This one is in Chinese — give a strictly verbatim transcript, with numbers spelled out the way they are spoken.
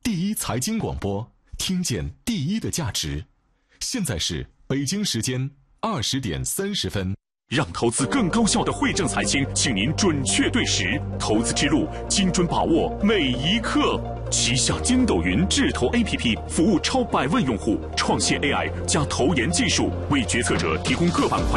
第一财经广播，听见第一的价值。现在是北京时间二十点三十分。 让投资更高效的惠正财经，请您准确对时，投资之路精准把握每一刻。旗下筋斗云智投 A P P 服务超百万用户，创新 A I 加投研技术，为决策者提供各板块